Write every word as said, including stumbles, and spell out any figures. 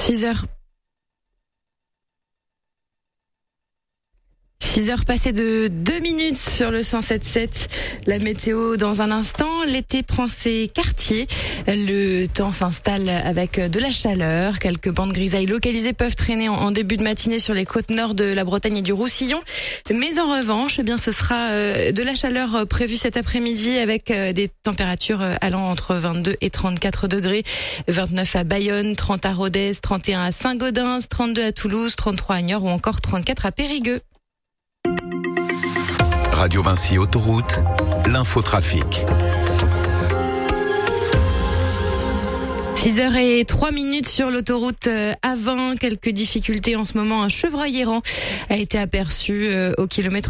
six heures. six heures passées de deux minutes sur le cent sept sept. La météo dans un instant. L'été prend ses quartiers. Le temps s'installe avec de la chaleur. Quelques bandes grisailles localisées peuvent traîner en début de matinée sur les côtes nord de la Bretagne et du Roussillon. Mais en revanche, eh bien, ce sera de la chaleur prévue cet après-midi avec des températures allant entre vingt-deux et trente-quatre degrés. vingt-neuf à Bayonne, trente à Rodez, trente et un à Saint-Gaudens, trente-deux à Toulouse, trente-trois à Niort ou encore trente-quatre à Périgueux. Radio Vinci Autoroute, l'infotrafic. six heures et trois minutes sur l'autoroute A vingt. Quelques difficultés en ce moment. Un chevreuil errant a été aperçu au kilomètre